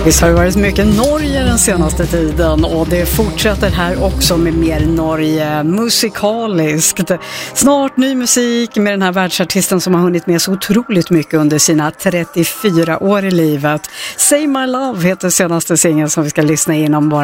Visst har det varit mycket Norge den senaste tiden och det fortsätter här också med mer Norge musikaliskt. Snart ny musik med den här världsartisten som har hunnit med så otroligt mycket under sina 34 år i livet. Say My Love heter senaste singeln som vi ska lyssna in om bara